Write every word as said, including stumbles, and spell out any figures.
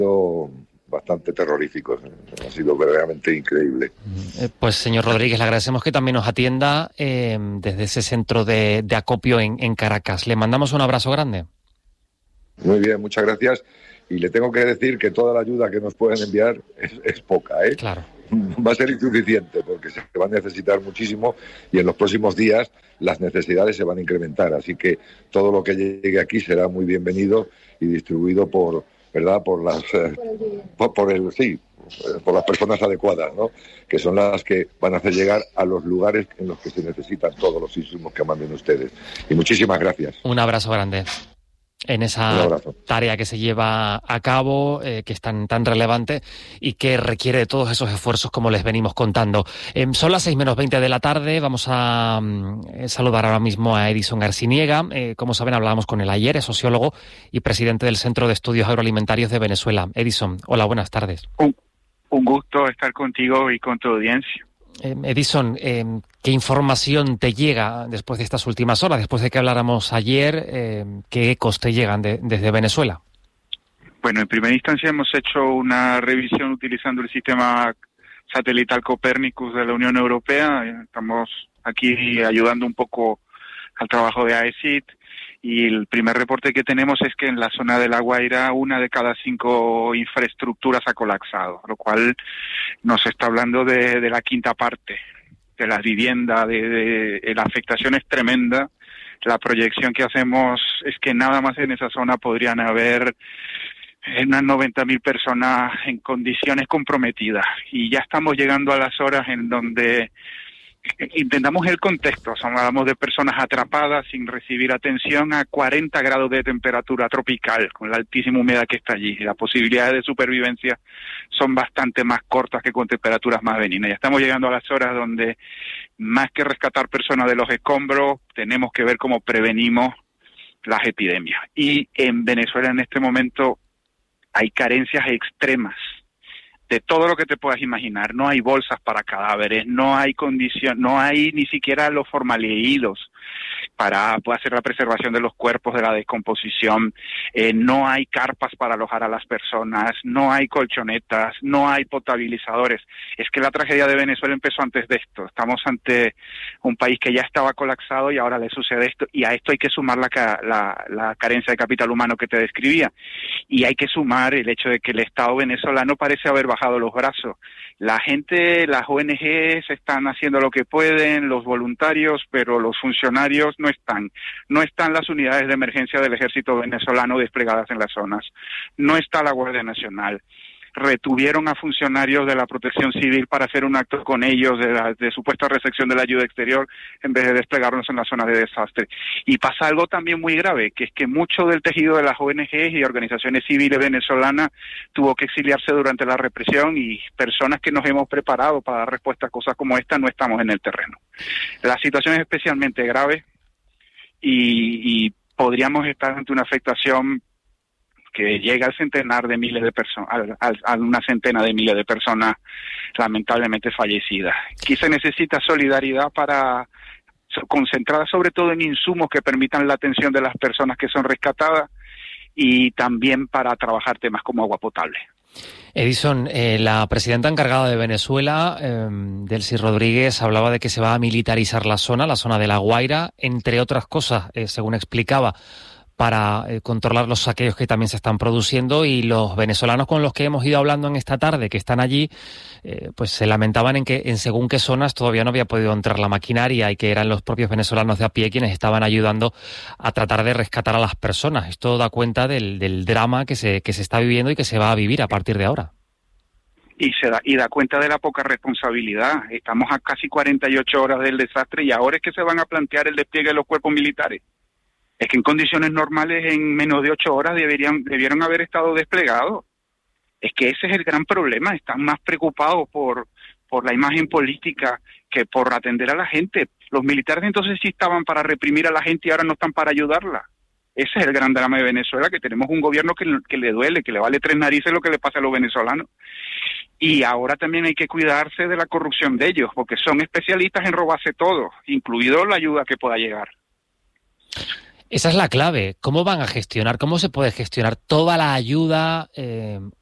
bastante terroríficos. Ha sido verdaderamente increíble. Eh, pues, señor Rodríguez, le agradecemos que también nos atienda eh, desde ese centro de, de acopio en, en Caracas. Le mandamos un abrazo grande. Muy bien, muchas gracias. Y le tengo que decir que toda la ayuda que nos pueden enviar es, es poca, ¿eh? Claro. Va a ser insuficiente porque se va a necesitar muchísimo y en los próximos días las necesidades se van a incrementar. Así que todo lo que llegue aquí será muy bienvenido y distribuido por, ¿verdad? Por las, eh, por, por el, sí, por las personas adecuadas, ¿no? Que son las que van a hacer llegar a los lugares en los que se necesitan todos los insumos que manden ustedes. Y muchísimas gracias. Un abrazo grande. En esa tarea que se lleva a cabo, eh, que es tan, tan relevante y que requiere de todos esos esfuerzos como les venimos contando. Eh, son las seis menos veinte de la tarde, vamos a mm, saludar ahora mismo a Edison Garciniega. Eh, como saben, hablábamos con él ayer, es sociólogo y presidente del Centro de Estudios Agroalimentarios de Venezuela. Edison, hola, buenas tardes. Un, un gusto estar contigo y con tu audiencia. Eh, Edison, eh, ¿qué información te llega después de estas últimas horas, después de que habláramos ayer? Eh, ¿Qué ecos te llegan de, desde Venezuela? Bueno, en primera instancia hemos hecho una revisión utilizando el sistema satelital Copernicus de la Unión Europea. Estamos aquí ayudando un poco al trabajo de A E C I T. Y el primer reporte que tenemos es que en la zona de La Guaira una de cada cinco infraestructuras ha colapsado, lo cual nos está hablando de, de la quinta parte de las viviendas, de, de, de la afectación es tremenda. La proyección que hacemos es que nada más en esa zona podrían haber unas noventa mil personas en condiciones comprometidas y ya estamos llegando a las horas en donde intentamos el contexto, hablamos de personas atrapadas sin recibir atención a cuarenta grados de temperatura tropical, con la altísima humedad que está allí. Las posibilidades de supervivencia son bastante más cortas que con temperaturas más benignas. Ya estamos llegando a las horas donde, más que rescatar personas de los escombros, tenemos que ver cómo prevenimos las epidemias. Y en Venezuela en este momento hay carencias extremas de todo lo que te puedas imaginar. No hay bolsas para cadáveres, no hay condición, no hay ni siquiera los formaldehídos para pues, hacer la preservación de los cuerpos de la descomposición, eh, no hay carpas para alojar a las personas, no hay colchonetas, no hay potabilizadores. Es que la tragedia de Venezuela empezó antes de esto. Estamos ante un país que ya estaba colapsado y ahora le sucede esto, y a esto hay que sumar la, la, la carencia de capital humano que te describía, y hay que sumar el hecho de que el Estado venezolano parece haber bajado los brazos. La gente, las O N Ges están haciendo lo que pueden, los voluntarios, pero los funcionarios no están. No están las unidades de emergencia del ejército venezolano desplegadas en las zonas. No está la Guardia Nacional. Retuvieron a funcionarios de la Protección Civil para hacer un acto con ellos de, la, de supuesta recepción de la ayuda exterior en vez de desplegarnos en las zonas de desastre. Y pasa algo también muy grave, que es que mucho del tejido de las O N Ges y organizaciones civiles venezolanas tuvo que exiliarse durante la represión, y personas que nos hemos preparado para dar respuesta a cosas como esta no estamos en el terreno. La situación es especialmente grave y, y podríamos estar ante una afectación que llega al centenar de miles de personas, a una centena de miles de personas lamentablemente fallecidas. Aquí se necesita solidaridad para concentrada sobre todo en insumos que permitan la atención de las personas que son rescatadas y también para trabajar temas como agua potable. Edison, eh, la presidenta encargada de Venezuela, eh, Delcy Rodríguez, hablaba de que se va a militarizar la zona, la zona de La Guaira, entre otras cosas, eh, según explicaba, para eh, controlar los saqueos que también se están produciendo, y los venezolanos con los que hemos ido hablando en esta tarde, que están allí, eh, pues se lamentaban en que en según qué zonas todavía no había podido entrar la maquinaria y que eran los propios venezolanos de a pie quienes estaban ayudando a tratar de rescatar a las personas. Esto da cuenta del, del drama que se, que se está viviendo y que se va a vivir a partir de ahora. Y se da, y da cuenta de la poca responsabilidad. Estamos a casi cuarenta y ocho horas del desastre y ahora es que se van a plantear el despliegue de los cuerpos militares. Es que en condiciones normales en menos de ocho horas deberían debieron haber estado desplegados. Es que ese es el gran problema. Están más preocupados por, por la imagen política que por atender a la gente. Los militares entonces sí estaban para reprimir a la gente y ahora no están para ayudarla. Ese es el gran drama de Venezuela, que tenemos un gobierno que, que le duele, que le vale tres narices lo que le pasa a los venezolanos. Y ahora también hay que cuidarse de la corrupción de ellos, porque son especialistas en robarse todo, incluido la ayuda que pueda llegar. Esa es la clave. ¿Cómo van a gestionar? ¿Cómo se puede gestionar toda la ayuda eh,